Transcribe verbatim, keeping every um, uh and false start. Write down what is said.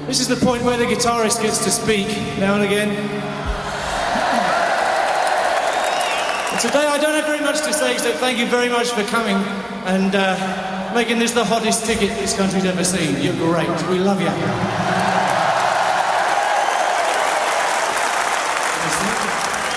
This is the point where the guitarist gets to speak now and again. And today I don't have very much to say, except thank you very much for coming and uh, making this the hottest ticket this country's ever seen. You're great. We love you.